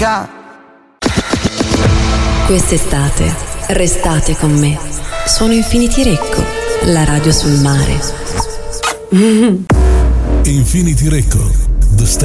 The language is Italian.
Quest'estate restate con me. Sono Infinity Recco, la radio sul mare. Infinity Recco